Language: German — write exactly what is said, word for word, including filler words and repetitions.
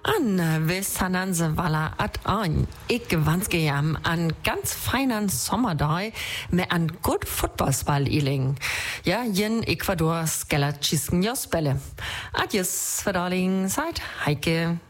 An Wissananse Walla at an. Ik wanske jam an ganz feinen Sommerdag med an gut Footballspal iling. Ja, jen Ecuador skella chisken jospelle. Adjes, verdaling, seit Heike.